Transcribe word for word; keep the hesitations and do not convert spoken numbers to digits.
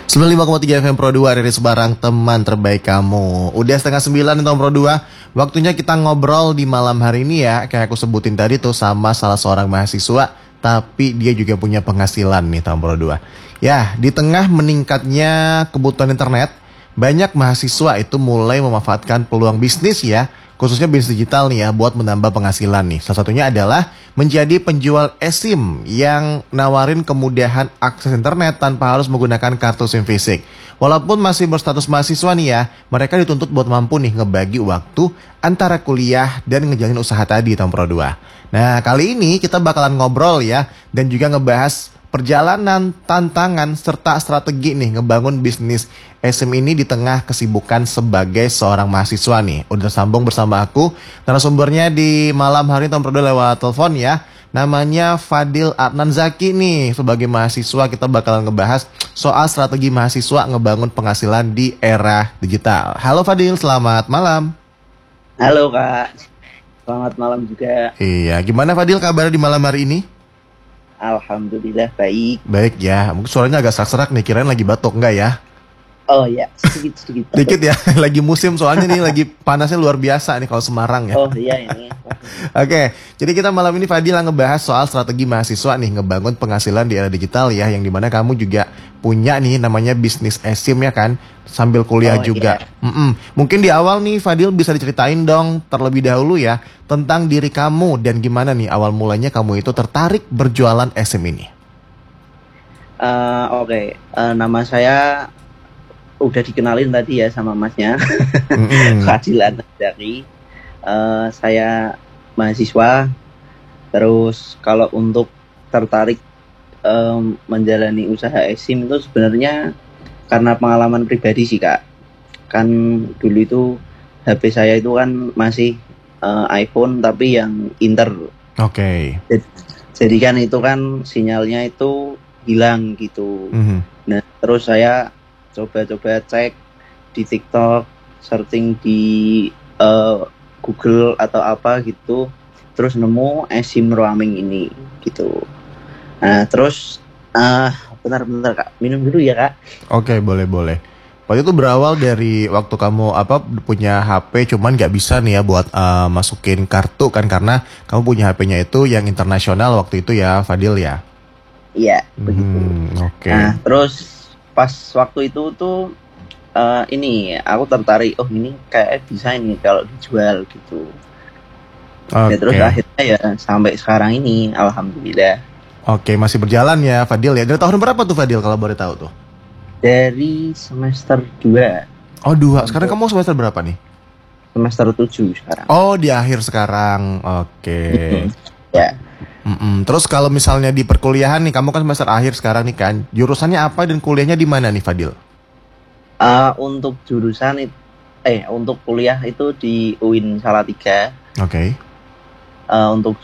sembilan puluh lima koma tiga F M Pro dua dari Sebarang, teman terbaik kamu. Udah setengah sembilan nih tahun Pro dua. Waktunya kita ngobrol di malam hari ini ya. Kayak aku sebutin tadi tuh sama salah seorang mahasiswa, tapi dia juga punya penghasilan nih tahun Pro dua. Ya, di tengah meningkatnya kebutuhan internet, banyak mahasiswa itu mulai memanfaatkan peluang bisnis ya, khususnya bisnis digital nih ya, buat menambah penghasilan nih. Salah satunya adalah menjadi penjual eSIM yang nawarin kemudahan akses internet tanpa harus menggunakan kartu SIM fisik. Walaupun masih berstatus mahasiswa nih ya, mereka dituntut buat mampu nih ngebagi waktu antara kuliah dan ngejalanin usaha tadi tahun Pro dua. Nah, kali ini kita bakalan ngobrol ya, dan juga ngebahas perjalanan, tantangan, serta strategi nih ngebangun bisnis eSIM ini di tengah kesibukan sebagai seorang mahasiswa nih. Udah sambung bersama aku, narasumbernya di malam hari tahun Pro dua lewat telepon ya. Namanya Fadil Adnan Zaki nih. Sebagai mahasiswa kita bakalan ngebahas soal strategi mahasiswa ngebangun penghasilan di era digital. Halo Fadil, selamat malam. Halo Kak, selamat malam juga. Iya, gimana Fadil kabarnya di malam hari ini? Alhamdulillah baik. Baik ya, mungkin suaranya agak serak-serak nih, kirain lagi batuk, enggak ya? Oh ya, sedikit-sedikit. Dikit ya, lagi musim soalnya nih, lagi panasnya luar biasa nih kalau Semarang ya. Oh iya ini. Oke, jadi kita malam ini Fadil ngebahas soal strategi mahasiswa nih ngebangun penghasilan di era digital ya, yang dimana kamu juga punya nih namanya bisnis eSIM ya kan, sambil kuliah Oh, juga. iya. Mm-mm. Mungkin di awal nih Fadil bisa diceritain dong terlebih dahulu ya tentang diri kamu dan gimana nih awal mulanya kamu itu tertarik berjualan eSIM ini. Eh, Oke, Eh, nama saya udah dikenalin tadi ya sama masnya. Mm-mm. Fadil Adnan Zaki. Eh, saya mahasiswa. Terus kalau untuk tertarik em, menjalani usaha eSIM itu sebenarnya karena pengalaman pribadi sih Kak. Kan dulu itu H P saya itu kan masih eh, iPhone tapi yang Inter. Oke. Jadi kan itu kan sinyalnya itu hilang gitu. Mhm. Nah terus saya coba-coba cek di TikTok, searching di eh, Google atau apa gitu, terus nemu eSIM roaming ini gitu. Nah terus ah bentar-bentar Kak, minum dulu ya Kak. Oke, boleh-boleh. Waktu itu berawal dari waktu kamu apa punya H P cuman nggak bisa nih ya buat uh, masukin kartu kan karena kamu punya H P-nya itu yang internasional waktu itu ya Fadil ya. Iya begitu. Hmm, oke. Nah terus pas waktu itu tuh eh, ini aku tertarik, oh ini kayak bisa ini kalau dijual gitu. Oke. Ya, terus akhirnya ya sampai sekarang ini alhamdulillah. Oke, masih berjalan ya Fadil ya. Dari tahun berapa tuh Fadil kalau boleh tahu tuh? Dari semester dua, Oh, dua. Sekarang kamu semester berapa nih? semester tujuh sekarang. Oh, di akhir sekarang. Oke. Ya. Mm-mm. Terus kalau misalnya di perkuliahan nih, kamu kan semester akhir sekarang nih kan. Jurusannya apa dan kuliahnya di mana nih Fadil? Eh, untuk jurusan it- eh untuk kuliah itu di U I N Salatiga. Oke. Eh, untuk